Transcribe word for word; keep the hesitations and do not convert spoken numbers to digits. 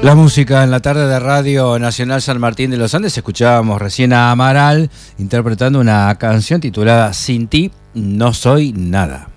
La música en la tarde de Radio Nacional San Martín de los Andes. Escuchábamos recién a Amaral interpretando una canción titulada Sin ti no soy nada.